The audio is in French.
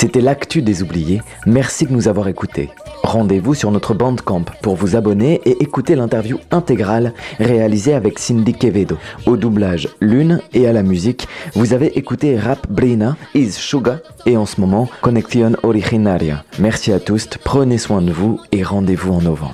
C'était l'actu des oubliés. Merci de nous avoir écoutés. Rendez-vous sur notre Bandcamp pour vous abonner et écouter l'interview intégrale réalisée avec Cindy Quevedo. Au doublage Lune et à la musique, vous avez écouté Rap Brina, Is Suga et en ce moment Conexión Originaria. Merci à tous, prenez soin de vous et rendez-vous en novembre.